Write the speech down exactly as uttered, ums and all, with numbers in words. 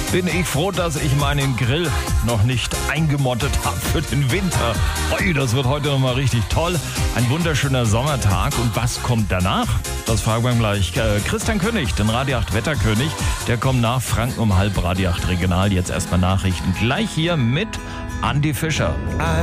bin ich froh, dass ich meinen Grill noch nicht eingemottet habe für den Winter. Ui, das wird heute nochmal richtig toll. Ein wunderschöner Sommertag. Und was kommt danach? Das fragen wir gleich. Äh, Christian König, den Radio acht Wetterkönig, der kommt nach Franken um halb Radio acht Regional. Jetzt erstmal Nachrichten. Gleich hier mit Andi Fischer.